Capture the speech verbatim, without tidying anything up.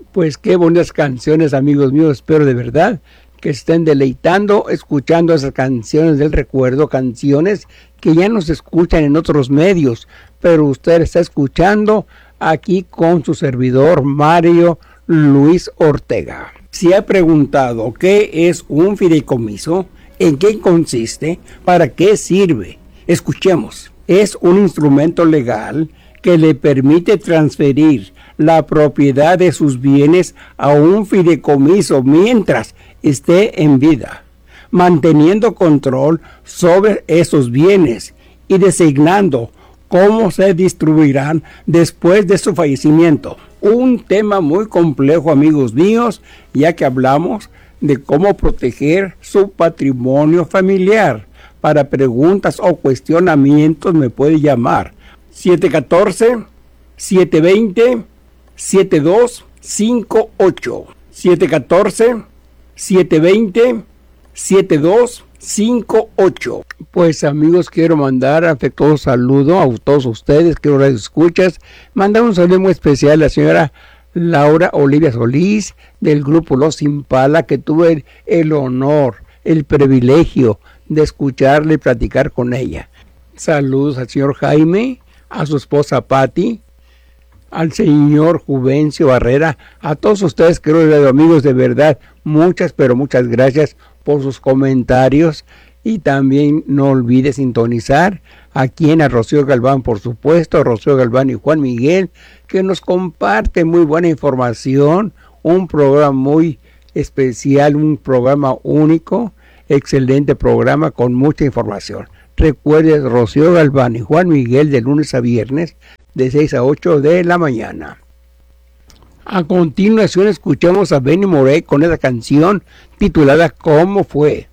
Pues qué bonitas canciones, amigos míos. Espero de verdad que estén deleitando escuchando esas canciones del recuerdo, canciones que ya no se escuchan en otros medios, pero usted está escuchando aquí con su servidor Mario Luis Ortega. Se ha preguntado qué es un fideicomiso, en qué consiste, para qué sirve. Escuchemos. Es un instrumento legal que le permite transferir la propiedad de sus bienes a un fideicomiso mientras esté en vida, manteniendo control sobre esos bienes y designando cómo se distribuirán después de su fallecimiento. Un tema muy complejo, amigos míos, ya que hablamos de cómo proteger su patrimonio familiar. Para preguntas o cuestionamientos me puede llamar siete uno cuatro, siete dos cero, siete dos cinco ocho. siete uno cuatro, siete dos cero, siete dos cinco ocho. Pues amigos, quiero mandar afectuoso saludo a todos ustedes, que ahora escuchas. Mandar un saludo muy especial a la señora Laura Olivia Solís del grupo Los Impala, que tuve el, el honor, el privilegio de escucharle y platicar con ella. Saludos al señor Jaime, a su esposa Patti, al señor Juvencio Barrera, a todos ustedes, queridos amigos, de verdad, muchas, pero muchas gracias por sus comentarios. Y también no olvide sintonizar aquí en a Rocío Galván, por supuesto, Rocío Galván y Juan Miguel, que nos comparte muy buena información, un programa muy especial, un programa único, excelente programa con mucha información. Recuerde, Rocío Galván y Juan Miguel de lunes a viernes de seis a ocho de la mañana. A continuación escuchamos a Benny Moré con esa canción titulada ¿Cómo fue?